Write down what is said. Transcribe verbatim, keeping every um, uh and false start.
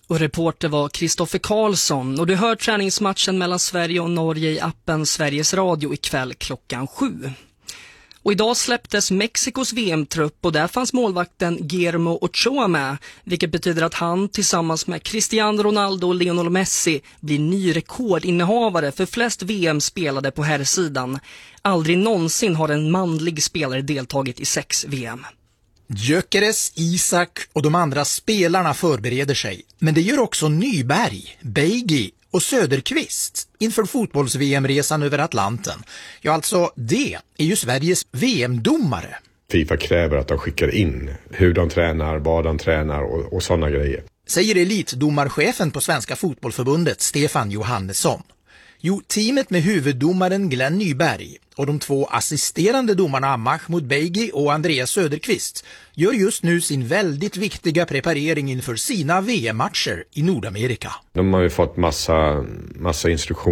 Och reporter var Kristoffer Karlsson. Och du hör träningsmatchen mellan Sverige och Norge i appen Sveriges Radio ikväll klockan sju. Och idag släpptes Mexikos V M-trupp och där fanns målvakten Guillermo Ochoa med, vilket betyder att han tillsammans med Cristiano Ronaldo och Lionel Messi blir ny rekordinnehavare för flest V M-spelade på herrsidan. Aldrig någonsin har en manlig spelare deltagit i sex V M. Gyökeres, Isak och de andra spelarna förbereder sig, men det gör också Nyberg, Beigi och Söderqvist inför fotbolls-V M-resan över Atlanten. Ja, alltså det är ju Sveriges V M-domare. FIFA kräver att de skickar in hur de tränar, vad de tränar och, och sådana grejer. Säger elitdomarchefen på Svenska fotbollförbundet Stefan Johannesson. Jo, teamet med huvuddomaren Glenn Nyberg och de två assisterande domarna Mahmoud Beigi och Andreas Söderqvist gör just nu sin väldigt viktiga preparering inför sina V M-matcher i Nordamerika. De har ju fått massa, massa instruktioner